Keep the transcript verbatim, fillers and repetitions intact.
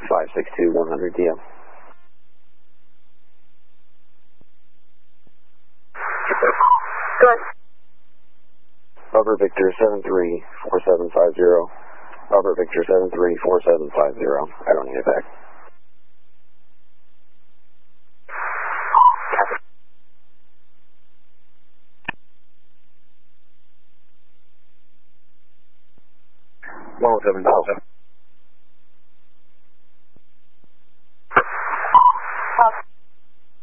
five six two, one hundred D M. Go ahead. Robert Victor seven three four seven five zero. Robert Victor seven three four seven five zero. I don't need it back. one oh seven,